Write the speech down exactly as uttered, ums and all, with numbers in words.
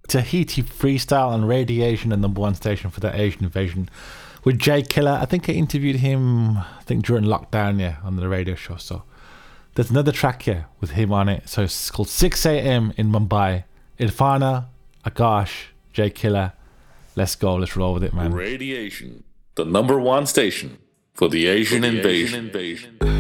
Tahiti Freestyle and Radiation, the number one station for the Asian Invasion, with Jay Killer. I think I interviewed him, I think during lockdown, yeah, on the radio show. So there's another track here with him on it. So it's called six a.m. in Mumbai. Irfana, Akash, Jay Killer. Let's go. Let's roll with it, man. Radiation, the number one station for the Asian, for the invasion. Asian invasion.